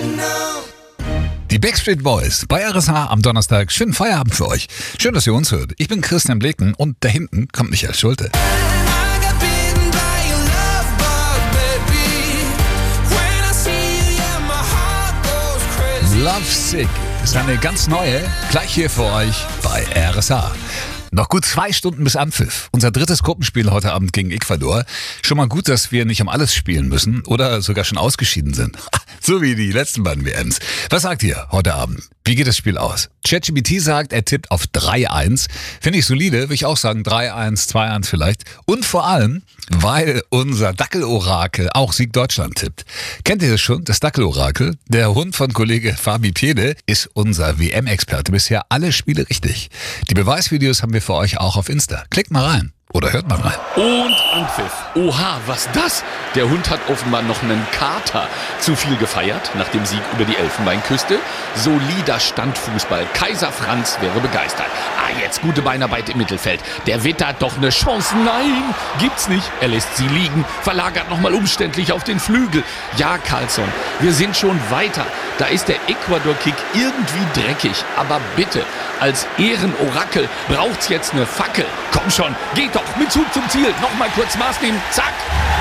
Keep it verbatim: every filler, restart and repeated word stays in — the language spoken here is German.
Die Backstreet Boys bei R S H am Donnerstag. Schönen Feierabend für euch. Schön, dass ihr uns hört. Ich bin Christian Bleken und da hinten kommt Michael Schulte. Love Sick ist eine ganz neue, gleich hier für euch bei R S H. Noch gut zwei Stunden bis Anpfiff. Unser drittes Gruppenspiel heute Abend gegen Ecuador. Schon mal gut, dass wir nicht um alles spielen müssen oder sogar schon ausgeschieden sind. So wie die letzten beiden W Ms. Was sagt ihr heute Abend? Wie geht das Spiel aus? ChatGPT sagt, er tippt auf drei eins. Finde ich solide, würde ich auch sagen drei eins, zwei eins vielleicht. Und vor allem, weil unser Dackelorakel auch Sieg Deutschland tippt. Kennt ihr das schon, das Dackelorakel? Der Hund von Kollege Fabi Pede ist unser W M-Experte. Bisher alle Spiele richtig. Die Beweisvideos haben wir für euch auch auf Insta. Klickt mal rein. Oder hört mal rein. Und Anpfiff. Oha, was das? Der Hund hat offenbar noch einen Kater. Zu viel gefeiert nach dem Sieg über die Elfenbeinküste. Solider Standfußball. Kaiser Franz wäre begeistert. Ah, jetzt gute Beinarbeit im Mittelfeld. Der wittert doch eine Chance. Nein, gibt's nicht. Er lässt sie liegen, verlagert nochmal umständlich auf den Flügel. Ja, Carlsson, wir sind schon weiter. Da ist der Ecuador-Kick irgendwie dreckig. Aber bitte, als Ehrenorakel braucht's jetzt eine Fackel. Komm schon, geht doch mit Zug zum Ziel. Nochmal kurz Maß nehmen. Zack.